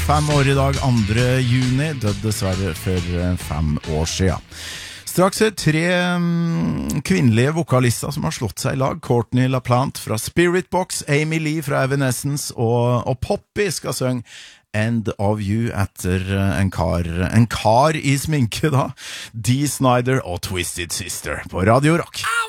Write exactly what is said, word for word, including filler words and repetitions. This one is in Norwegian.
fem år i dag, andre juni, død dessverre for fem år siden. Straks er tre um, kvinnelige vokalister som har slått seg i lag. Courtney LaPlante fra Spirit Box, Amy Lee fra Evanescence og, og Poppy skal synge End of You etter en kar, en kar i sminke da. Dee Snider og Twisted Sister på Radio Rock.